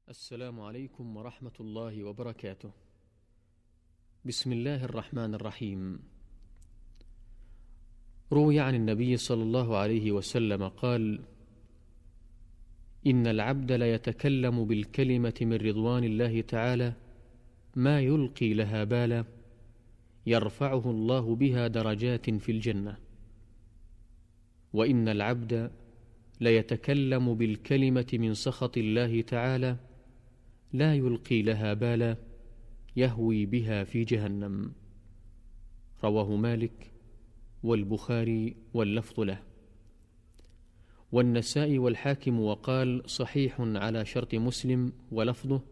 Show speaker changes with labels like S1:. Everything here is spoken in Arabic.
S1: السلام عليكم ورحمة الله وبركاته. بسم الله الرحمن الرحيم. روي عن النبي صلى الله عليه وسلم قال: إن العبد ليتكلم بالكلمة من رضوان الله تعالى ما يلقي لها بالا، يرفعه الله بها درجات في الجنة. وإن العبد ليتكلم بالكلمة من سخط الله تعالى لا يلقي لها بالا، يهوي بها في جهنم. رواه مالك والبخاري واللفظ له، والنسائي والحاكم، وقال: صحيح على شرط مسلم، ولفظه: